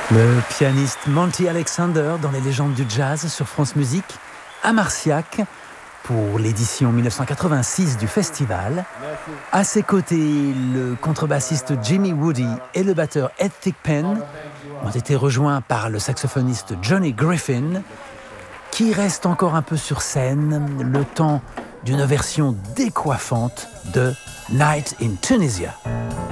Le pianiste Monty Alexander dans les légendes du jazz sur France Musique, à Marciac, pour l'édition 1986 du festival. À ses côtés, le contrebassiste Jimmy Woody et le batteur Ed Thigpen ont été rejoints par le saxophoniste Johnny Griffin, qui reste encore un peu sur scène le temps d'une version décoiffante de Night in Tunisia.